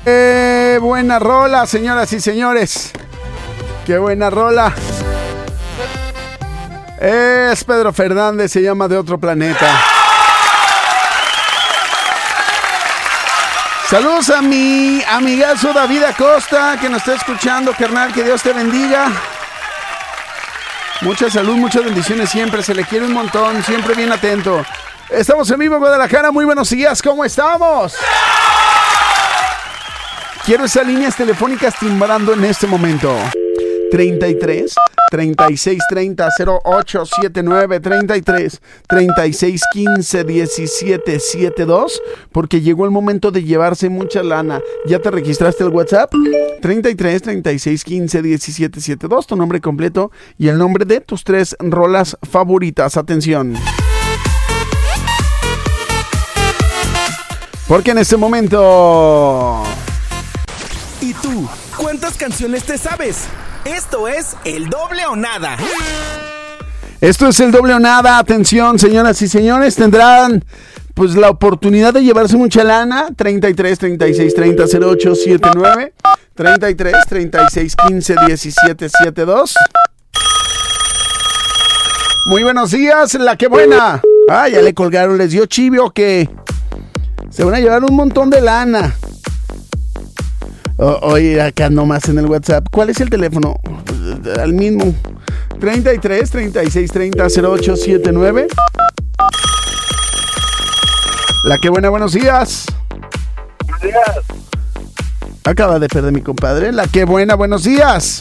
Buena rola, señoras y señores. Qué buena rola. Es Pedro Fernández, se llama De Otro Planeta. Saludos a mi amigazo David Acosta, que nos está escuchando, carnal, que Dios te bendiga. Mucha salud, muchas bendiciones siempre, se le quiere un montón, siempre bien atento. Estamos en vivo en Guadalajara, muy buenos días, ¿cómo estamos? Quiero esas líneas telefónicas timbrando en este momento. 33 36 30 08 79 33 36 15 17 72, porque llegó el momento de llevarse mucha lana. ¿Ya te registraste el WhatsApp? 33 36 15 17 72, tu nombre completo y el nombre de tus 3 rolas favoritas. Atención, porque en este momento... ¿Y tú? ¿Cuántas canciones te sabes? Esto es El Doble o Nada. Esto es El Doble o Nada. Atención, señoras y señores, tendrán pues la oportunidad de llevarse mucha lana. 33 36 30 08 79 33 36 15 17 72. Muy buenos días, la que buena. Ah, ya le colgaron, les dio chivio que se van a llevar un montón de lana. Oye, acá nomás en el WhatsApp. ¿Cuál es el teléfono? Al mismo. 33 36 30 08 79. La que buena, buenos días. Buenos días. Acaba de perder mi compadre. La que buena, buenos días.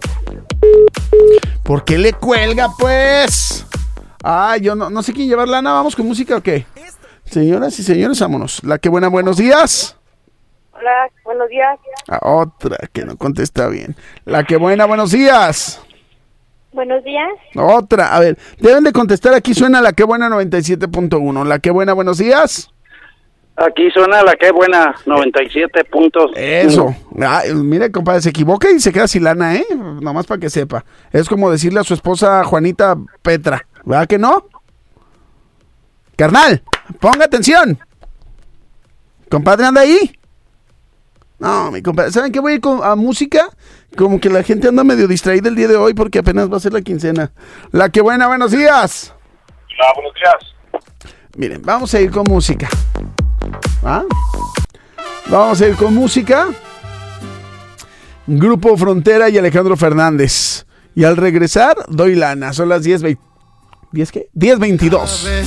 ¿Por qué le cuelga, pues? Ay, yo no sé quién llevar lana. ¿Vamos con música o qué? Señoras y señores, vámonos. La que buena, buenos días. Hola, buenos días. Otra que no contesta bien. La que buena, buenos días. Buenos días. Otra, a ver, deben de contestar. Aquí suena La que buena 97.1. La que buena, buenos días. Aquí suena La que buena 97 puntos. Eso. Mire, compadre, se equivoca y se queda sin lana, nomás para que sepa. Es como decirle a su esposa Juanita Petra, ¿verdad que no? Carnal, ponga atención. Compadre, ¿anda ahí? No, mi compadre, ¿saben qué? Voy a ir a música. Como que la gente anda medio distraída el día de hoy porque apenas va a ser la quincena. La que buena, buenos días. Hola, buenos días. Miren, vamos a ir con música. Vamos a ir con música. Grupo Frontera y Alejandro Fernández. Y al regresar, doy lana. Son las 10:22.